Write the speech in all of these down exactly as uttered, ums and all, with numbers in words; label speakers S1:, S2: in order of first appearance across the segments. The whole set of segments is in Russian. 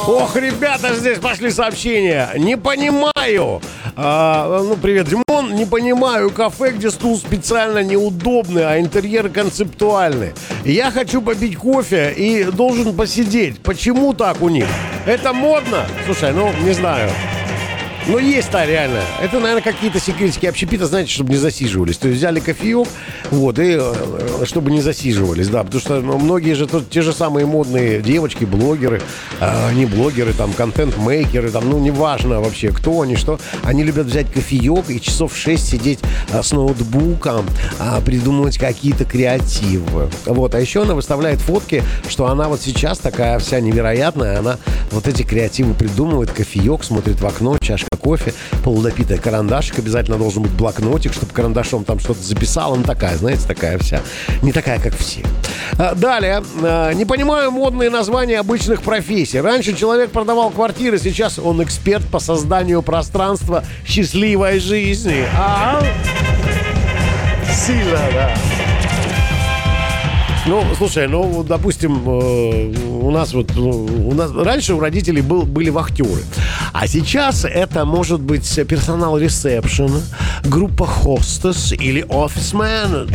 S1: Ох, ребята, здесь пошли сообщения. Не понимаю. А, ну, привет, Димон. Не понимаю кафе, где стул специально неудобный, а интерьер концептуальный. Я хочу попить кофе и должен посидеть. Почему так у них? Это модно? Слушай, ну, не знаю. Ну, есть-то реально. Это, наверное, какие-то секретики общепита, знаете, чтобы не засиживались. То есть взяли кофеек, вот, и чтобы не засиживались, да. Потому что ну, многие же тут те же самые модные девочки, блогеры, э, не блогеры, там, контент-мейкеры, там, ну, неважно вообще, кто они, что. Они любят взять кофеек и часов шесть сидеть а, с ноутбуком, а, придумывать какие-то креативы. Вот, а еще она выставляет фотки, что она вот сейчас такая вся невероятная, она вот эти креативы придумывает, кофеек, смотрит в окно, чашка кофе, полудопитая, карандашик, обязательно должен быть блокнотик, чтобы карандашом там что-то записала. Ну, такая, знаете, такая вся. Не такая, как все. А, далее. А, не понимаю модные названия обычных профессий. Раньше человек продавал квартиры, сейчас он эксперт по созданию пространства счастливой жизни. А? Сильно, да. Ну, слушай, ну, допустим, у нас вот, у нас раньше у родителей был, были вахтеры, а сейчас это может быть персонал ресепшн, группа хостес или офис-менеджер.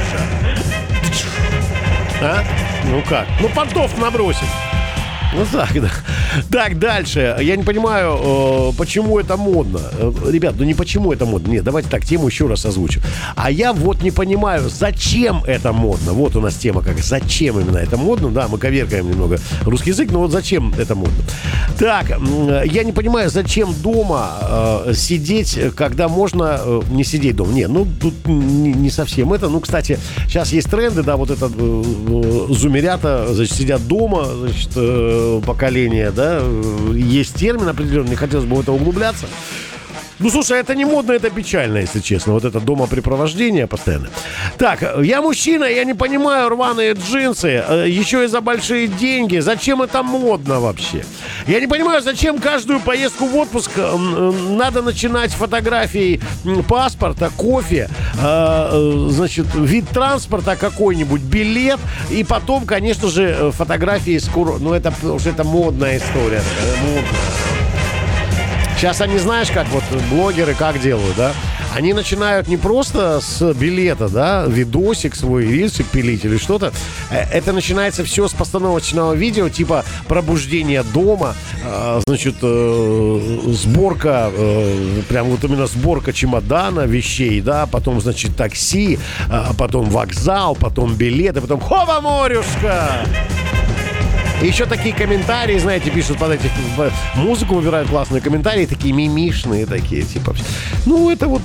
S1: А? Ну как? Ну, понтов набросить. Ну так, да. Так, дальше. Я не понимаю, э, почему это модно. Э, ребят, ну не почему это модно. Нет, давайте так, тему еще раз озвучу. А я вот не понимаю, зачем это модно. Вот у нас тема как. Зачем именно это модно? Да, мы коверкаем немного русский язык, но вот зачем это модно? Так, э, я не понимаю, зачем дома э, сидеть, когда можно э, не сидеть дома. Нет, ну тут не, не совсем это. Ну, кстати, сейчас есть тренды, да, вот это э, зумерята, значит, сидят дома, значит, э, поколение, да, есть термин определенный, не хотелось бы в это углубляться. Ну, слушай, это не модно, это печально, если честно. Вот это домопрепровождение постоянно. Так, я мужчина, я не понимаю рваные джинсы, еще и за большие деньги. Зачем это модно вообще? Я не понимаю, зачем каждую поездку в отпуск надо начинать с фотографий паспорта, кофе, значит, вид транспорта какой-нибудь, билет, и потом, конечно же, фотографии с кур... Ну, это уже это модная история. Модная. Сейчас они, знаешь, как вот блогеры как делают, да? Они начинают не просто с билета, да, видосик свой, рилсик пилить или что-то. Это начинается все с постановочного видео, типа пробуждение дома, э, значит, э, сборка, э, прям вот именно сборка чемодана, вещей, да, потом, значит, такси, э, потом вокзал, потом билеты, потом хова, морюшка! И еще такие комментарии, знаете, пишут под этих... Музыку выбирают классные комментарии, такие мимишные такие, типа... Ну, это вот